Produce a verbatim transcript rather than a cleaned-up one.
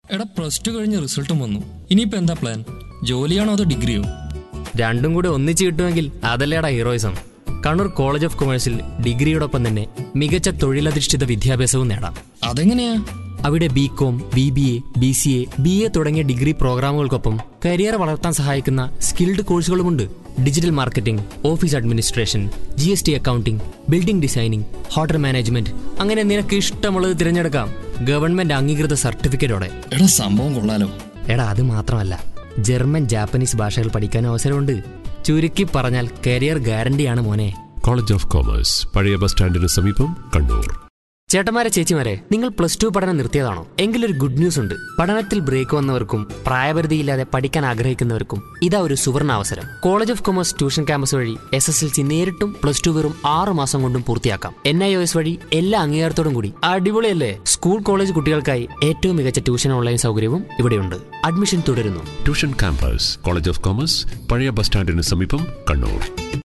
എടാ plus two കഴിഞ്ഞ് റിസൾട്ടും വന്നു. ഇനിയിപ്പോ എന്താ പ്ലാൻ? ജോലിയാണോ അതോ ഡിഗ്രിയോ? രണ്ടും കൂടി ഒന്നിച്ച് കിട്ടുമെങ്കിൽ അതല്ലേടാ ഹീറോയിസം. കണ്ണൂർ കോളേജ് ഓഫ് കൊമേഴ്സിൽ ഡിഗ്രിയോടൊപ്പം തന്നെ മികച്ച തൊഴിലധിഷ്ഠിത വിദ്യാഭ്യാസവും നേടാം. അതെങ്ങനെയാ? അവിടെ B com, B B A, B C A, B A തുടങ്ങിയ ഡിഗ്രി പ്രോഗ്രാമുകൾക്കൊപ്പം കരിയർ വളർത്താൻ സഹായിക്കുന്ന skilled കോഴ്സുകളുമുണ്ട്. Digital marketing, office administration, G S T accounting, building designing, hotel management, അങ്ങനെ നിനക്ക് ഇഷ്ടമുള്ളത് തിരഞ്ഞെടുക്കാം. ഗവൺമെന്റ് അംഗീകൃത സർട്ടിഫിക്കറ്റോടെ. എടാ സംഭവം കൊള്ളാലോ. എടാ അത് മാത്രമല്ല, ജർമ്മൻ, ജാപ്പനീസ് ഭാഷകൾ പഠിക്കാൻ അവസരമുണ്ട്. ചുരുക്കി പറഞ്ഞാൽ കരിയർ ഗ്യാരണ്ടിയാണ് മോനെ. കോളേജ് ഓഫ് കോമേഴ്സ്, പഴയ ബസ് സ്റ്റാൻഡിന് സമീപം, കണ്ണൂർ. ചേട്ടന്മാരെ, ചേച്ചിമാരെ, നിങ്ങൾ പ്ലസ് ടു പഠനം നിർത്തിയതാണോ? എങ്കിലൊരു ഗുഡ് ന്യൂസ് ഉണ്ട്. പഠനത്തിൽ ബ്രേക്ക് വന്നവർക്കും പ്രായപരിധിയില്ലാതെ പഠിക്കാൻ ആഗ്രഹിക്കുന്നവർക്കും ഇതാ ഒരു സുവർണ അവസരം. College of commerce tuition campus വഴി എസ് എസ് എൽ സി നേരിട്ടും പ്ലസ് ടു വെറും ആറ് മാസം കൊണ്ടും പൂർത്തിയാക്കാം. എൻ ഐ ഒ എസ് വഴി എല്ലാ അംഗീകാരത്തോടും കൂടി. അടിപൊളിയല്ലേ? സ്കൂൾ കോളേജ് കുട്ടികൾക്കായി ഏറ്റവും മികച്ച ട്യൂഷൻ ഓൺലൈൻ സൗകര്യവും ഇവിടെയുണ്ട്. അഡ്മിഷൻ തുടരുന്നു. Tuition campus, college of commerce, പഴയ ബസ് സ്റ്റാൻഡിന് സമീപം, കണ്ണൂർ.